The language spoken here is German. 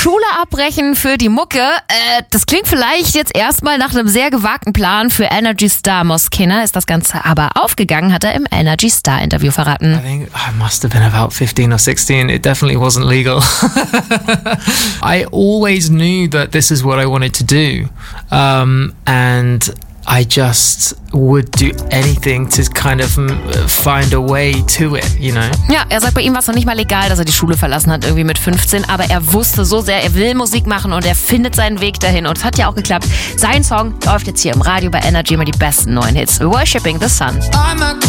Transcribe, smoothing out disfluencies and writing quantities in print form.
Schule abbrechen für die Mucke. Das klingt vielleicht jetzt erstmal nach einem sehr gewagten Plan für Energy Star Moschina. Ist das Ganze aber aufgegangen, hat er im Energy Star Interview verraten. I think I must have been about 15 or 16. It definitely wasn't legal. I always knew that this is what I wanted to do. And I just would do anything to kind of find a way to it, you know? Ja, er sagt, bei ihm war es noch nicht mal legal, dass er die Schule verlassen hat, irgendwie mit 15. Aber er wusste so sehr, er will Musik machen und er findet seinen Weg dahin. Und es hat ja auch geklappt. Sein Song läuft jetzt hier im Radio bei Energy immer die besten neuen Hits. Worshipping the Sun.